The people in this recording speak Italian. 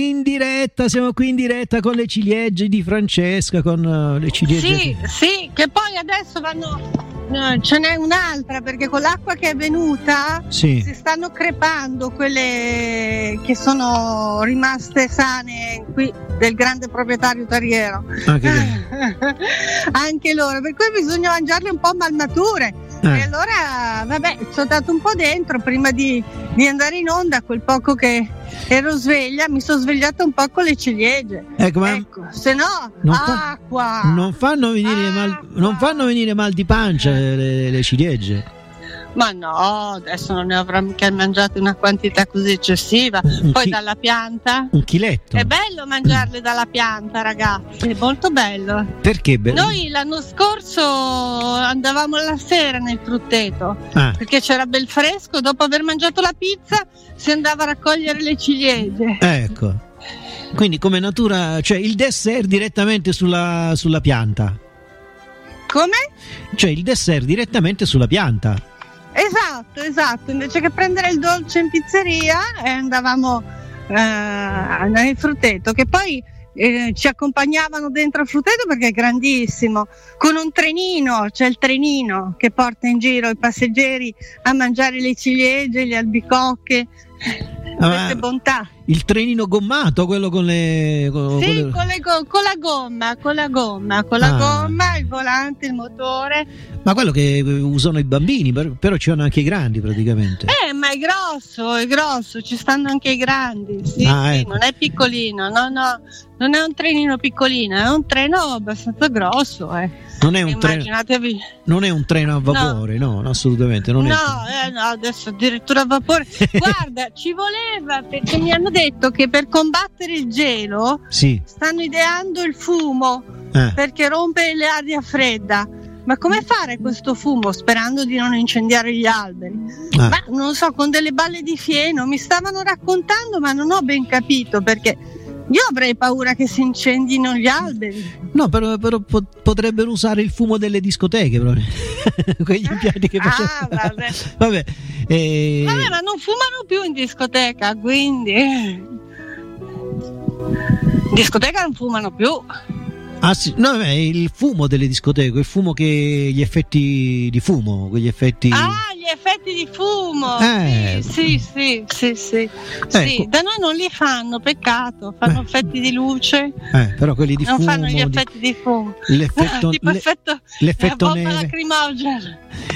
Siamo qui in diretta con le ciliegie di Francesca, con le ciliegie. Sì, che poi adesso ce n'è un'altra, perché con l'acqua che è venuta si stanno crepando quelle che sono rimaste sane qui del grande proprietario terriero. Anche loro, per cui bisogna mangiarle un po' malmature. E allora ci ho dato un po' dentro prima di andare in onda. Quel poco che ero sveglia mi sono svegliata un po' con le ciliegie. Ecco, se no acqua. Non fanno venire mal di pancia le ciliegie. Ma no, adesso non ne avrò mica mangiate una quantità così eccessiva. Poi dalla pianta. Un chiletto. È bello mangiarle dalla pianta, ragazzi, è molto bello. Perché bello? Noi l'anno scorso andavamo la sera nel frutteto, perché c'era bel fresco, dopo aver mangiato la pizza si andava a raccogliere le ciliegie. Ecco. Quindi come natura, cioè il dessert direttamente sulla pianta. Come? Cioè il dessert direttamente sulla pianta. Esatto, invece che prendere il dolce in pizzeria andavamo nel frutteto, che poi ci accompagnavano dentro il frutteto perché è grandissimo, con un trenino, c'è il trenino che porta in giro i passeggeri a mangiare le ciliegie, le albicocche, queste bontà. Il trenino gommato, quello con le... con la gomma, il volante, il motore. Ma quello che usano i bambini, però ci sono anche i grandi praticamente. Ma è grosso, ci stanno anche i grandi, ecco. Non è piccolino, no, non è un trenino piccolino, è un treno abbastanza grosso, Non è un treno a vapore, no assolutamente non è. No, adesso addirittura a vapore. Guarda, ci voleva, perché mi hanno detto che per combattere il gelo stanno ideando il fumo, perché rompe l'aria fredda. Ma come fare questo fumo sperando di non incendiare gli alberi? Ma non so, con delle balle di fieno mi stavano raccontando, ma non ho ben capito, perché io avrei paura che si incendino gli alberi. No, però potrebbero usare il fumo delle discoteche proprio. Quegli impianti che facevano. Vabbè, ma non fumano più in discoteca, quindi in discoteca non fumano più. No, il fumo delle discoteche, il fumo gli effetti di fumo, quegli effetti. Gli effetti di fumo. Sì, da noi non li fanno, peccato, fanno effetti di luce. Però quelli di non fumo. Non fanno gli effetti di fumo. L'effetto tipo l'effetto neve. lacrimogeno.